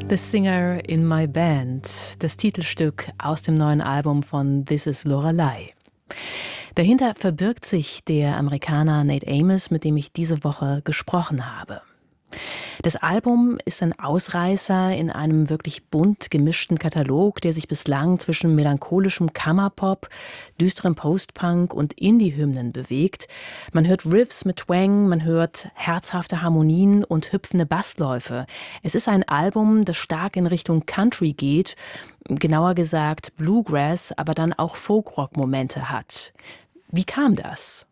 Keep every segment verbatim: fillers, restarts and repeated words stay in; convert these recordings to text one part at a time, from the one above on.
The Singer in My Band, das Titelstück aus dem neuen Album von This is Lorelei. Dahinter verbirgt sich der Amerikaner Nate Amos, mit dem ich diese Woche gesprochen habe. Das Album ist ein Ausreißer in einem wirklich bunt gemischten Katalog, der sich bislang zwischen melancholischem Kammerpop, düsterem Postpunk und Indie-Hymnen bewegt. Man hört Riffs mit Twang, man hört herzhafte Harmonien und hüpfende Bassläufe. Es ist ein Album, das stark in Richtung Country geht, genauer gesagt Bluegrass, aber dann auch Folkrock-Momente hat. Wie kam das?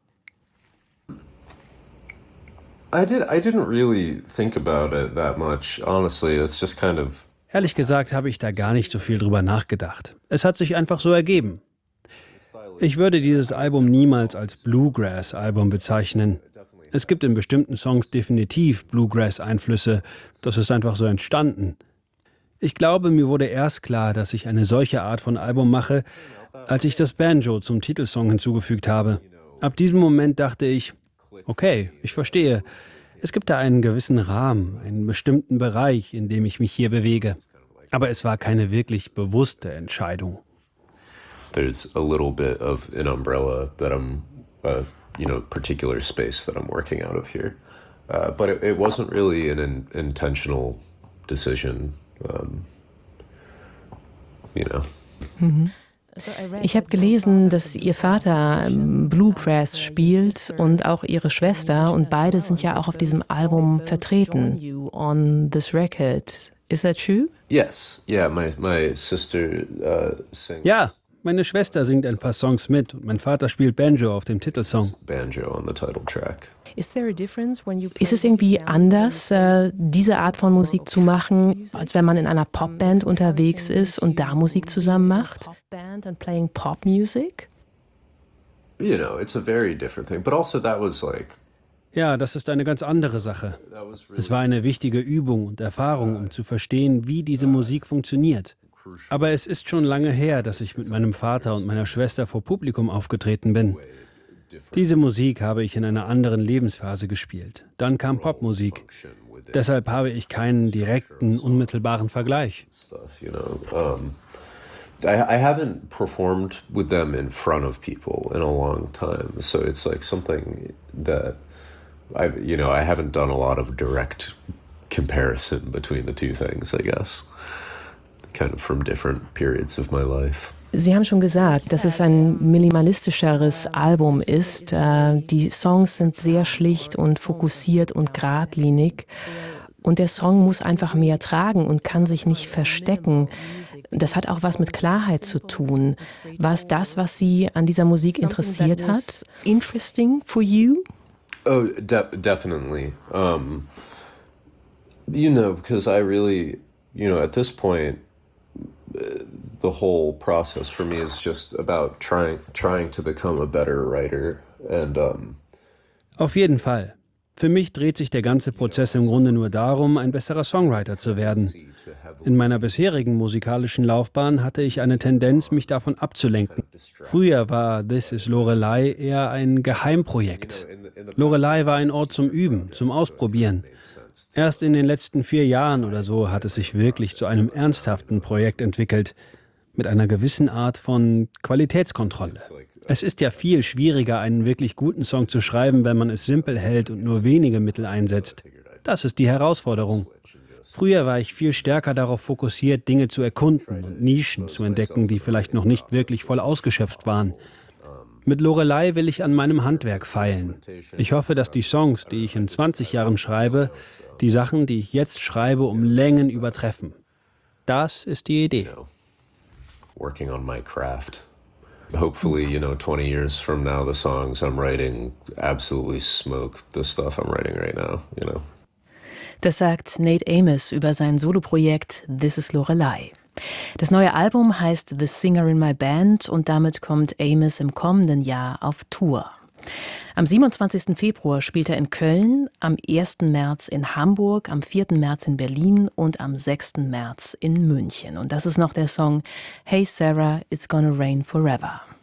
I did. I didn't really think about it that much. Honestly, it's just kind of. Ehrlich gesagt habe ich da gar nicht so viel drüber nachgedacht. Es hat sich einfach so ergeben. Ich würde dieses Album niemals als Bluegrass-Album bezeichnen. Es gibt in bestimmten Songs definitiv Bluegrass-Einflüsse. Das ist einfach so entstanden. Ich glaube, mir wurde erst klar, dass ich eine solche Art von Album mache, als ich das Banjo zum Titelsong hinzugefügt habe. Ab diesem Moment dachte ich, okay, ich verstehe. Es gibt da einen gewissen Rahmen, einen bestimmten Bereich, in dem ich mich hier bewege. Aber es war keine wirklich bewusste Entscheidung. There's a little bit of an umbrella that I'm, uh, you know, particular space that I'm working out of here. Uh, but it, it wasn't really an in, intentional decision, um, you know. Mhm. Ich habe gelesen, dass Ihr Vater Bluegrass spielt und auch Ihre Schwester, und beide sind ja auch auf diesem Album vertreten. On this record. Is that true? Yes, yeah, my my sister uh, sings. Ja, meine Schwester singt ein paar Songs mit und mein Vater spielt Banjo auf dem Titelsong. Banjo on the title track. Ist es irgendwie anders, äh, diese Art von Musik zu machen, als wenn man in einer Popband unterwegs ist und da Musik zusammen macht? Popband and playing pop music? You know, it's a very different thing, but also that was like. Ja, das ist eine ganz andere Sache. Es war eine wichtige Übung und Erfahrung, um zu verstehen, wie diese Musik funktioniert. Aber es ist schon lange her, dass ich mit meinem Vater und meiner Schwester vor Publikum aufgetreten bin. Diese Musik habe ich in einer anderen Lebensphase gespielt. Dann kam Popmusik. Deshalb habe ich keinen direkten, unmittelbaren Vergleich. I, I haven't performed with them in front of people in a long time, so it's like something that I've, you know, I haven't done a lot of direct comparison between the two things, I guess, kind of from different periods of my life. Sie haben schon gesagt, dass es ein minimalistischeres Album ist. Die Songs sind sehr schlicht und fokussiert und geradlinig. Und der Song muss einfach mehr tragen und kann sich nicht verstecken. Das hat auch was mit Klarheit zu tun. War es das, was Sie an dieser Musik interessiert hat? Interesting for you? Oh, de- definitely. Um, you know, because I really, you know, at this point, the whole process for me is just about trying trying to become a better writer and um Auf jeden Fall. Für mich dreht sich der ganze Prozess im Grunde nur darum, ein besserer Songwriter zu werden. In meiner bisherigen musikalischen Laufbahn hatte ich eine Tendenz, mich davon abzulenken. Früher war This is Lorelei eher ein Geheimprojekt. Lorelei war ein Ort zum Üben, zum Ausprobieren. Erst in den letzten vier Jahren oder so hat es sich wirklich zu einem ernsthaften Projekt entwickelt, mit einer gewissen Art von Qualitätskontrolle. Es ist ja viel schwieriger, einen wirklich guten Song zu schreiben, wenn man es simpel hält und nur wenige Mittel einsetzt. Das ist die Herausforderung. Früher war ich viel stärker darauf fokussiert, Dinge zu erkunden und Nischen zu entdecken, die vielleicht noch nicht wirklich voll ausgeschöpft waren. Mit Lorelei will ich an meinem Handwerk feilen. Ich hoffe, dass die Songs, die ich in zwanzig Jahren schreibe, die Sachen, die ich jetzt schreibe, um Längen übertreffen. Das ist die Idee. Working on my craft. Hopefully, you know, twenty years from now, the songs I'm writing absolutely smoke the stuff I'm writing right now, you know. Das sagt Nate Amos über sein Soloprojekt This is Lorelei. Das neue Album heißt The Singer in My Band und damit kommt Amos im kommenden Jahr auf Tour. Am siebenundzwanzigsten Februar spielt er in Köln, am ersten März in Hamburg, am vierten März in Berlin und am sechsten März in München. Und das ist noch der Song Hey Sarah, It's Gonna Rain Forever.